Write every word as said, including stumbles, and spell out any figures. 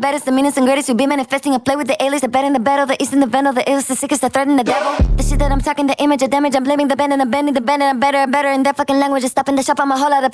baddest, the meanest and greatest. You be manifesting and play with the alias, the bad and the battle, the east and the vandal, the illest, the sickest, the threaten the devil. The shit that I'm talking, the image of damage, I'm blaming the band and I'm bending the band and I'm better and better in that fucking language. Just stopping the shop, I'm a whole lot of